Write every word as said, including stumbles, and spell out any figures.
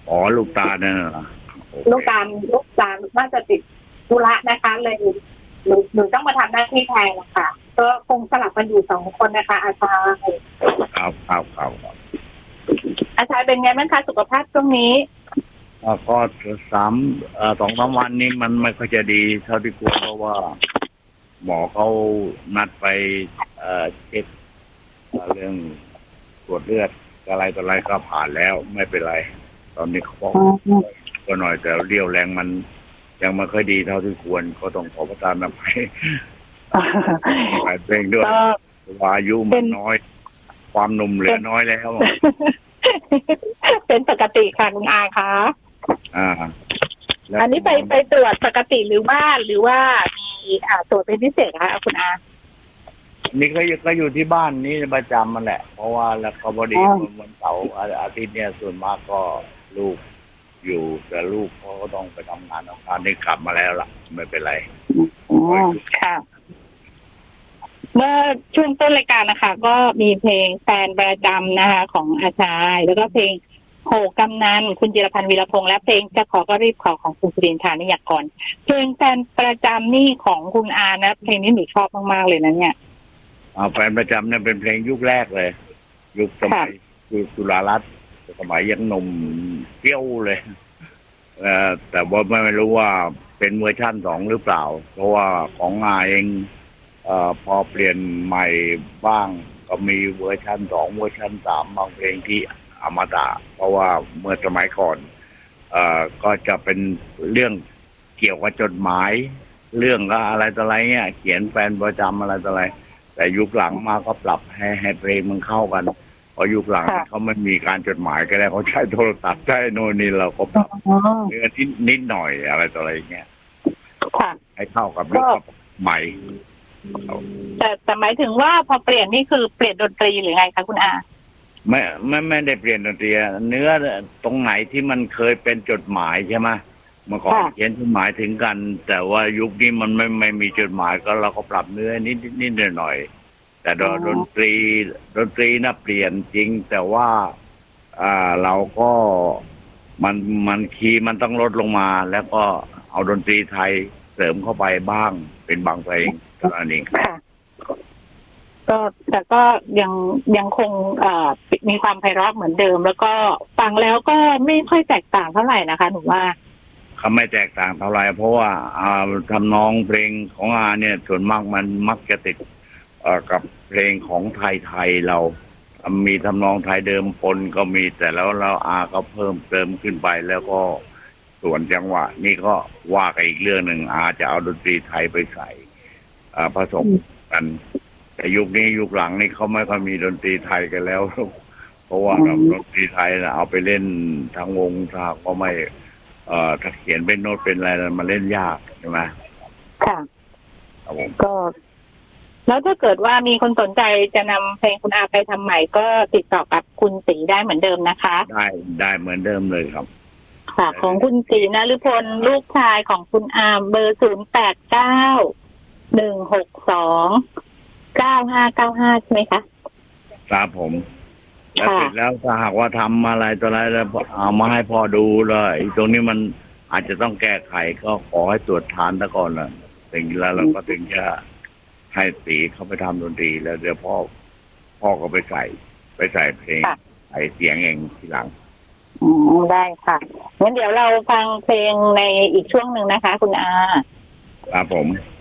อ๋อลูกตาเนี่ยลูกตาลูกตาน่าจะติดธุระนะคะเลยหนูหนูต้องมาทำหน้าที่แทนนะคะก็คงสลับกันอยู่สองคนนะคะอาจารย์ครับครับครับอาจารย์เป็นไงบ้างคะสุขภาพช่วงนี้ก็สามสองสามวันนี้มันไม่ค่อยจะดีเท่าที่ควรเพราะว่าหมอเขานัดไปเช็คเรื่องตรวจเลือดอะไรต่ออะไรก็ผ่านแล้วไม่เป็นไรตอนนี้เขาบอกก็หน่อยแต่เรี่ยวแรงมันยังไม่ค่อยดีเท่าที่ควรก็ต้องขอประทานอภัยไปเพลงด้วยว่าอายุมันน้อยความหนุ่มเหลือน้อยแล้วเป็นปกติค่ะคุณอาคะอ่าอันนี้ไปไปตรวจปกติหรือว่าหรือว่ามีอ่าตรวจเป็นพิเศษคะคุณอานี่ก็ก็อยู่ที่บ้านนี่ประจำมันแหละเพราะว่าแล้วก็พอดีวันเสาร์อาทิตย์เนี่ยส่วนมากก็ลูกอยู่แต่ลูกเขาก็ต้องไปทำงานทำงานนี่กลับมาแล้วล่ะไม่เป็นไรอ๋อค่ะเมื่อช่วงต้นรายการนะคะก็มีเพลงแฟนประจำนะคะของอาชายแล้วก็เพลงโหกำนันคุณจิรพันธ์วีรพงษ์และเพลงจะขอก็รีบขอของคุณสุรินทร์ธานิยากรเพลงแฟนประจำนี่ของคุณอานะเพลงนี้หนูชอบมากๆเลยนะเนี่ยอ่าแฟนประจำเนี่ยเป็นเพลงยุคแรกเลยยุคสมัยยุคสุรารัตน์สมัยยังหนุ่มเกี้ยวเลยเอ่อแต่ว่าไม่รู้ว่าเป็นเวอร์ชั่นสองหรือเปล่าเพราะว่าของอาเองเอ่อพอเปลี่ยนใหม่บ้างก็มีเวอร์ชันสองเวอร์ชันสามบางเพลงที่อมตะเพราะว่าเมื่อสมัยก่อนเอ่อก็จะเป็นเรื่องเกี่ยวกับจดหมายเรื่องอะไรต่ออะไรเงี้ยเขียนแฟนประจำอะไรต่ออะไรแต่ยุคหลังมาก็ปรับให้ให้เพลงมันเข้ากันพอยุคหลังเขาไม่มีการจดหมายก็ได้เขาใช้โทรศัพท์ใช้โน่นนี่เราก็ปรับเนื้อนิดนิดหน่อยอะไรต่ออะไรเงี้ยให้เข้ากับยุคใหม่แต่แต่หมายถึงว่าพอเปลี่ยนนี่คือเปลี่ยนดนตรีหรือไงคะคุณอาไม่ไม่ไม่ได้เปลี่ยนดนตรีเนื้อตรงไหนที่มันเคยเป็นจดหมายใช่ไหมเมื่อก่อนเขียนจดหมายถึงกันแต่ว่ายุคนี้มันไม่ไม่มีจดหมายก็เราก็ปรับเนื้อนิดนิดหน่อยหน่อยแต่ดนตรีดนตรีน่ะเปลี่ยนจริงแต่ว่าอ่าเราก็มันมันคีย์มันต้องลดลงมาแล้วก็เอาดนตรีไทยเสริมเข้าไปบ้างเป็นบางเพลงเท่านั้นเองก็แต่ก็ยังยังคงมีความไพเราะเหมือนเดิมแล้วก็ฟังแล้วก็ไม่ค่อยแตกต่างเท่าไหร่นะคะหนูว่าเขาไม่แตกต่างเท่าไหร่เพราะว่าทำนองเพลงของอาเนี่ยส่วนมากมันมักจะติดกับเพลงของไทยไทยเรามีทำนองไทยเดิมปนก็มีแต่แล้วเราอาก็เพิ่มเติมขึ้นไปแล้วก็ส่วนจังหวะนี่ก็ว่ากันอีกเรื่องหนึ่งอาจะเอาดนตรีไทยไปใส่ผสมกันแต่ยุคนี้ยุคหลังนี่เขาไม่ค่อยมีดนตรีไทยกันแล้วเพราะว่าดนตรีไทยนะเอาไปเล่นทางวงทางก็ไม่เอ่อถ้าเขียนเป็นโน้ตเป็นอะไรมันเล่นยากใช่ไหมค่ะก็แล้วถ้าเกิดว่ามีคนสนใจจะนำเพลงคุณอาไปทำใหม่ก็ติดต่อกับคุณศรีได้เหมือนเดิมนะคะได้ได้เหมือนเดิมเลยครับค่ะของคุณศรีนฤพลลูกชายของคุณอาเบอร์ศูนย์แปดเก้าหนึ่งหกสองเก้าห้าเก้าห้าใช่ไหมคะครับผมแล้วเสร็จแล้วถ้าหากว่าทำอะไรต่ออะไรแล้วเอามาให้พ่อดูเลยตรงนี้มันอาจจะต้องแก้ไขก็ขอให้ตรวจทานซะก่อนนะถึงแล้วเราก็ถึงจะให้ตีเขาไปทำดนตรีแล้วเดี๋ยวพ่อพ่อก็ไปใส่ไปใส่เพลงใส่เสียงเองทีหลังอืมได้ค่ะงั้นเดี๋ยวเราฟังเพลงในอีกช่วงหนึ่งนะคะคุณอาครับผม